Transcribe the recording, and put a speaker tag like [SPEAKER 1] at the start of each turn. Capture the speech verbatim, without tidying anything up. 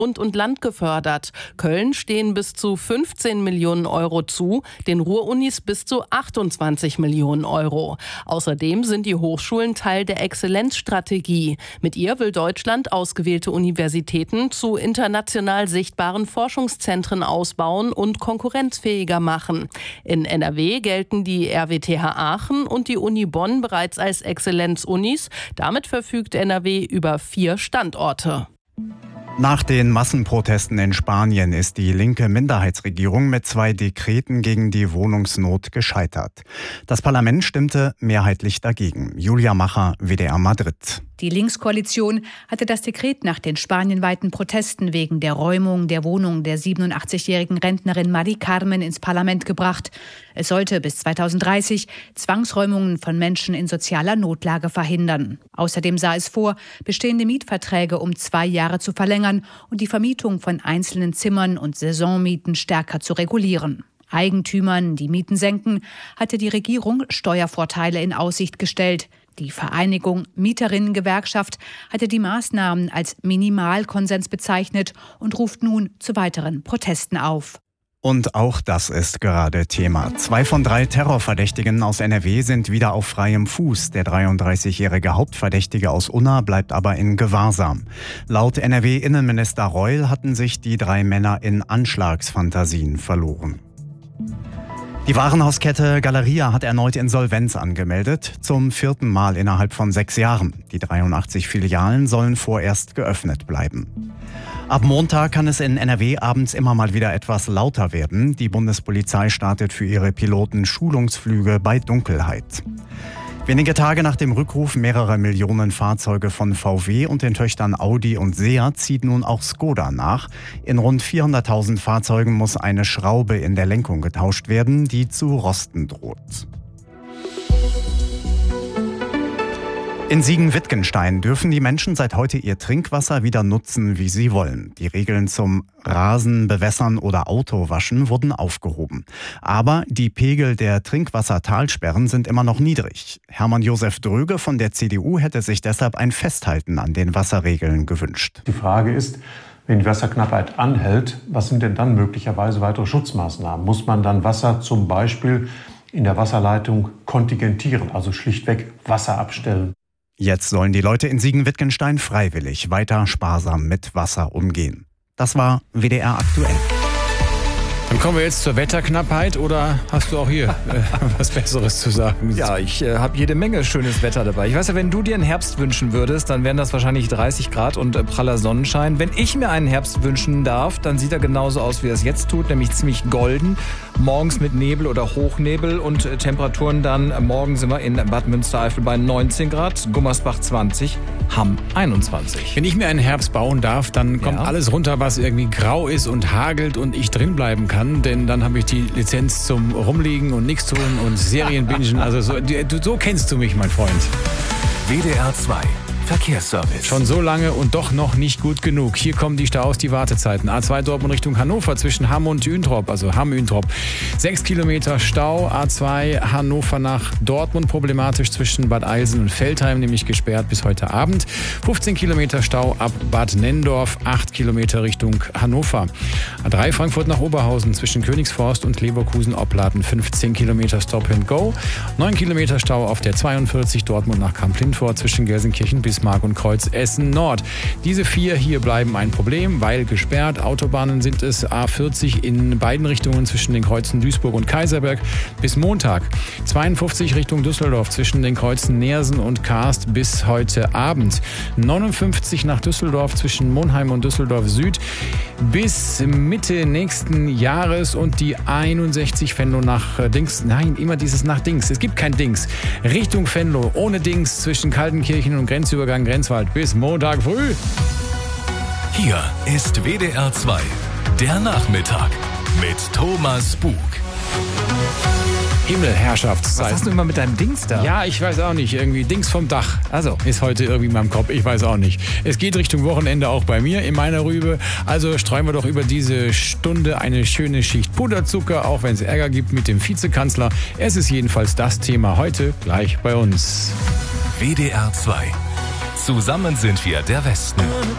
[SPEAKER 1] Bund und Land gefördert. Köln stehen bis zu fünfzehn Millionen Euro zu, den Ruhr-Unis bis zu achtundzwanzig Millionen Euro. Außerdem sind die Hochschulen Teil der Exzellenzstrategie. Mit ihr will Deutschland ausgewählte Universitäten zu international sichtbaren Forschungszentren ausbauen und konkurrenzfähiger machen. In N R W gelten die R W T H Aachen und die Uni Bonn bereits als Exzellenzunis. Damit verfügt N R W über vier Standorte.
[SPEAKER 2] Nach den Massenprotesten in Spanien ist die linke Minderheitsregierung mit zwei Dekreten gegen die Wohnungsnot gescheitert. Das Parlament stimmte mehrheitlich dagegen. Julia Macher, W D R Madrid.
[SPEAKER 3] Die Linkskoalition hatte das Dekret nach den spanienweiten Protesten wegen der Räumung der Wohnung der siebenundachtzigjährigen Rentnerin Mari Carmen ins Parlament gebracht. Es sollte bis zweitausenddreißig Zwangsräumungen von Menschen in sozialer Notlage verhindern. Außerdem sah es vor, bestehende Mietverträge um zwei Jahre zu verlängern und die Vermietung von einzelnen Zimmern und Saisonmieten stärker zu regulieren. Eigentümern, die Mieten senken, hatte die Regierung Steuervorteile in Aussicht gestellt. Die Vereinigung Mieterinnengewerkschaft hatte die Maßnahmen als Minimalkonsens bezeichnet und ruft nun zu weiteren Protesten auf.
[SPEAKER 2] Und auch das ist gerade Thema. Zwei von drei Terrorverdächtigen aus N R W sind wieder auf freiem Fuß. Der dreiunddreißigjährige Hauptverdächtige aus Unna bleibt aber in Gewahrsam. Laut N R W-Innenminister Reul hatten sich die drei Männer in Anschlagsfantasien verloren. Die Warenhauskette Galeria hat erneut Insolvenz angemeldet, zum vierten Mal innerhalb von sechs Jahren. Die dreiundachtzig Filialen sollen vorerst geöffnet bleiben. Ab Montag kann es in N R W abends immer mal wieder etwas lauter werden. Die Bundespolizei startet für ihre Piloten Schulungsflüge bei Dunkelheit. Wenige Tage nach dem Rückruf mehrerer Millionen Fahrzeuge von V W und den Töchtern Audi und Seat zieht nun auch Skoda nach. In rund vierhunderttausend Fahrzeugen muss eine Schraube in der Lenkung getauscht werden, die zu rosten droht. In Siegen-Wittgenstein dürfen die Menschen seit heute ihr Trinkwasser wieder nutzen, wie sie wollen. Die Regeln zum Rasen, Bewässern oder Autowaschen wurden aufgehoben. Aber die Pegel der Trinkwassertalsperren sind immer noch niedrig. Hermann Josef Dröge von der C D U hätte sich deshalb ein Festhalten an den Wasserregeln gewünscht.
[SPEAKER 4] Die Frage ist, wenn die Wasserknappheit anhält, was sind denn dann möglicherweise weitere Schutzmaßnahmen? Muss man dann Wasser zum Beispiel in der Wasserleitung kontingentieren, also schlichtweg Wasser abstellen?
[SPEAKER 2] Jetzt sollen die Leute in Siegen-Wittgenstein freiwillig weiter sparsam mit Wasser umgehen. Das war W D R aktuell.
[SPEAKER 5] Dann kommen wir jetzt zur Wetterknappheit, oder hast du auch hier äh, was Besseres zu sagen?
[SPEAKER 6] Ja, ich äh, habe jede Menge schönes Wetter dabei. Ich weiß ja, wenn du dir einen Herbst wünschen würdest, dann wären das wahrscheinlich dreißig Grad und äh, praller Sonnenschein. Wenn ich mir einen Herbst wünschen darf, dann sieht er genauso aus, wie er es jetzt tut, nämlich ziemlich golden. Morgens mit Nebel oder Hochnebel und äh, Temperaturen dann, äh, morgen sind wir in Bad Münstereifel bei neunzehn Grad, Gummersbach zwanzig, Hamm einundzwanzig.
[SPEAKER 5] Wenn ich mir einen Herbst bauen darf, dann kommt ja alles runter, was irgendwie grau ist und hagelt und ich drin bleiben kann. Denn dann habe ich die Lizenz zum Rumliegen und nichts tun und Serienbingen. Also so, du, so kennst du mich, mein Freund.
[SPEAKER 7] W D R zwei Verkehrsservice.
[SPEAKER 5] Schon so lange und doch noch nicht gut genug. Hier kommen die Staus, die Wartezeiten. A zwei Dortmund Richtung Hannover zwischen Hamm und Üntrop, also Hamm-Üntrop. Sechs Kilometer Stau. A zwei Hannover nach Dortmund problematisch zwischen Bad Eilsen und Veltheim, nämlich gesperrt bis heute Abend. fünfzehn Kilometer Stau ab Bad Nenndorf, acht Kilometer Richtung Hannover. A drei Frankfurt nach Oberhausen zwischen Königsforst und Leverkusen-Opladen, fünfzehn Kilometer Stop and Go. neun Kilometer Stau auf der zweiundvierzig Dortmund nach Kamp-Lindfort zwischen Gelsenkirchen bis Bismarck und Kreuz Essen Nord. Diese vier hier bleiben ein Problem, weil gesperrt. Autobahnen sind es A vierzig in beiden Richtungen zwischen den Kreuzen Duisburg und Kaiserberg bis Montag. zweiundfünfzig Richtung Düsseldorf zwischen den Kreuzen Neersen und Karst bis heute Abend. neunundfünfzig nach Düsseldorf zwischen Monheim und Düsseldorf Süd bis Mitte nächsten Jahres und die einundsechzig Venlo nach Dings. Nein, immer dieses nach Dings. Es gibt kein Dings. Richtung Venlo ohne Dings zwischen Kaltenkirchen und Grenzübergang Grenzwald bis Montag früh.
[SPEAKER 7] Hier ist W D R zwei, der Nachmittag mit Thomas Bug.
[SPEAKER 5] Himmelherrschaftszeit.
[SPEAKER 6] Was hast du immer mit deinem Dings da?
[SPEAKER 5] Ja, ich weiß auch nicht. Irgendwie Dings vom Dach. Also ist heute irgendwie in meinem Kopf. Ich weiß auch nicht. Es geht Richtung Wochenende auch bei mir in meiner Rübe. Also streuen wir doch über diese Stunde eine schöne Schicht Puderzucker, auch wenn es Ärger gibt mit dem Vizekanzler. Es ist jedenfalls das Thema heute gleich bei uns.
[SPEAKER 7] W D R zwei. Zusammen sind wir der Westen.